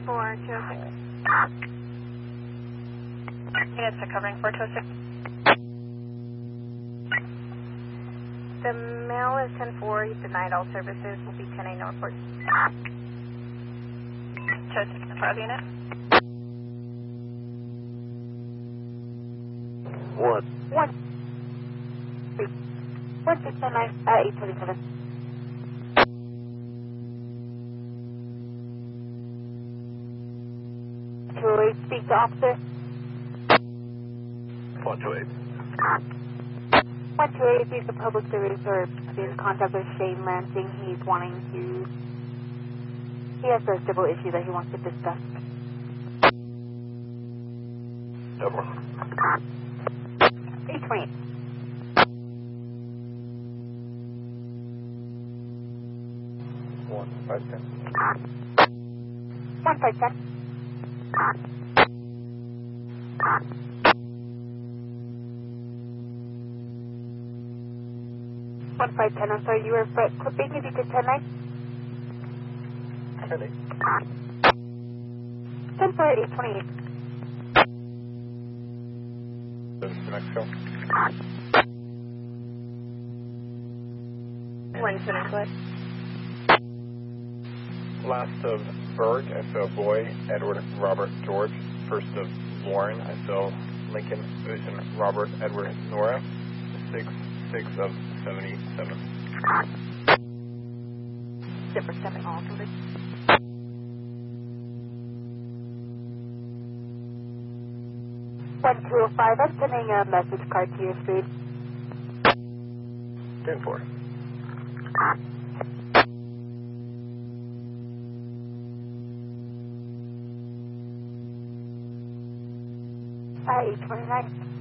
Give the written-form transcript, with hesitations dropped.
4206. Units are covering 4206. The male is 10-4. He's denied all services. Will be 10-8 Northport. 206 5 unit. 1. 1. 1609, 827. Speak to officer. 128. 128, if he's the public service or in contact with Shane Lansing, he has a civil issue that he wants to discuss. Double. 828. 1510. 1510. 1510, I'm sorry, you were clipping if you could 10-9? 10-8. 10-4, 828. This is New Mexico. 175. Last of Berg, I saw Boy, Edward, Robert, George. First of Warren, I saw Lincoln, Ocean, Robert, Edward, Nora. 6 of 77. Zipper 7 altered. One 205, I'm sending a message card to your street. 10-4. 829.